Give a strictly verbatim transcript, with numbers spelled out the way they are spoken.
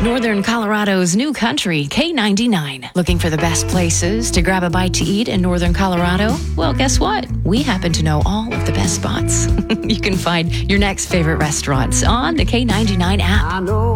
Northern Colorado's new country, K ninety-nine. Looking for the best places to grab a bite to eat in Northern Colorado? Well, guess what? We happen to know all of the best spots. You can find your next favorite restaurants on the K ninety-nine app.